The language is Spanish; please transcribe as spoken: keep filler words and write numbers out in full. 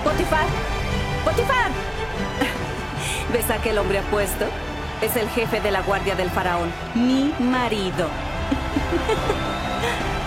¡Potifar! ¡Potifar! ¿Ves a aquel hombre apuesto? Es el jefe de la guardia del faraón, mi marido.